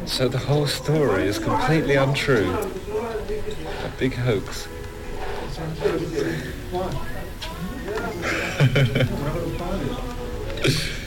So the whole story is completely untrue. A big hoax. Why?